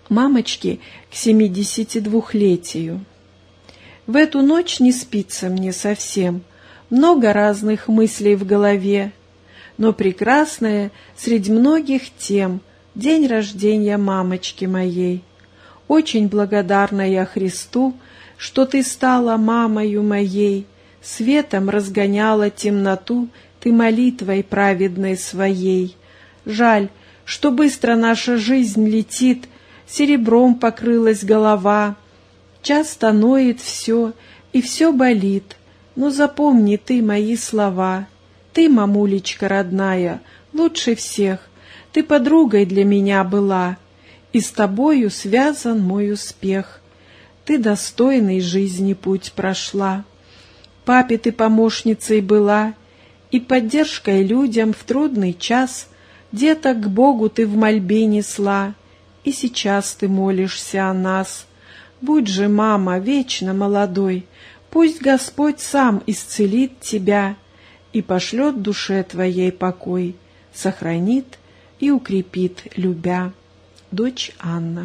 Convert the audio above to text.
мамочки к 72-летию. В эту ночь не спится мне совсем, много разных мыслей в голове, но прекрасное среди многих тем день рождения мамочки моей. Очень благодарна я Христу, что ты стала мамою моей, светом разгоняла темноту ты молитвой праведной своей. Жаль, что быстро наша жизнь летит, серебром покрылась голова, часто ноет все, и все болит, но запомни ты мои слова. Ты, мамулечка родная, лучше всех, ты подругой для меня была, и с тобою связан мой успех. Ты достойный жизни путь прошла. Папе ты помощницей была, и поддержкой людям в трудный час. Деток к Богу ты в мольбе несла, и сейчас ты молишься о нас. Будь же, мама, вечно молодой, пусть Господь сам исцелит тебя и пошлет душе твоей покой, сохранит и укрепит, любя. Дочь Анна.